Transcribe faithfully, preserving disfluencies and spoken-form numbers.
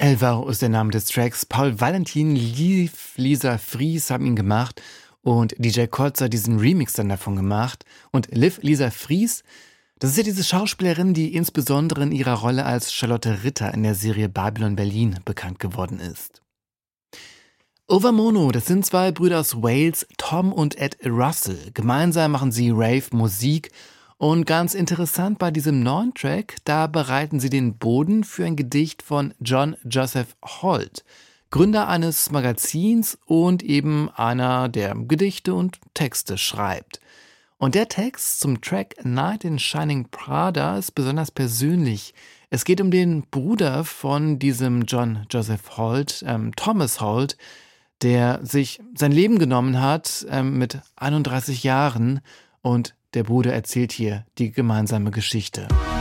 Elvaro ist der Name des Tracks. Paul Valentin, Liv, Lisa Fries haben ihn gemacht und D J Kotz hat diesen Remix dann davon gemacht. Und Liv, Lisa Fries, das ist ja diese Schauspielerin, die insbesondere in ihrer Rolle als Charlotte Ritter in der Serie Babylon Berlin bekannt geworden ist. Overmono, das sind zwei Brüder aus Wales, Tom und Ed Russell. Gemeinsam machen sie Rave-Musik. Und ganz interessant bei diesem neuen Track, da bereiten sie den Boden für ein Gedicht von John Joseph Holt, Gründer eines Magazins und eben einer, der Gedichte und Texte schreibt. Und der Text zum Track Night in Shining Prada ist besonders persönlich. Es geht um den Bruder von diesem John Joseph Holt, ähm, Thomas Holt, der sich sein Leben genommen hat ähm, mit einunddreißig Jahren und der Bruder erzählt hier die gemeinsame Geschichte.